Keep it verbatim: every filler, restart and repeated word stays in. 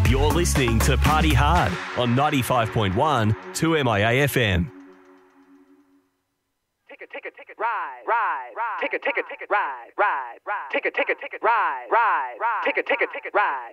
You're listening to Party Hard on ninety-five point one two M I A F M. Ticket, ticket, ticket, ride, ride, ride. Ticket, ticket, ticket, ride, ride, ride. Ticket, ticket, ticket, ride, ride, ride. Ticket, ticket, ticket, ride,